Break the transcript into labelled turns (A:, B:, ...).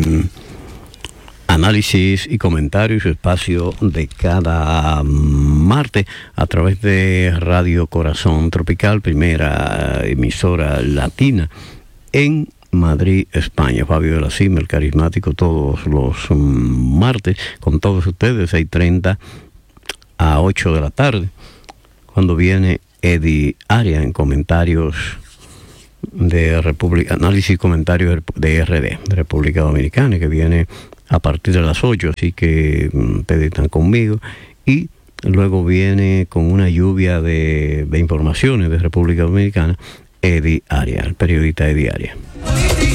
A: análisis y comentarios, su espacio de cada martes a través de Radio Corazón Tropical, primera emisora latina en Madrid, España. Fabio de la Cima, el carismático, todos los martes con todos ustedes, 6:30 a 8 de la tarde, cuando viene Eddie Aria en comentarios de República, análisis y comentarios de RD, de República Dominicana, que viene a partir de las 8, así que ustedes están conmigo. Y luego viene con una lluvia de informaciones de República Dominicana, Eddie Aria, el periodista Eddie Aria.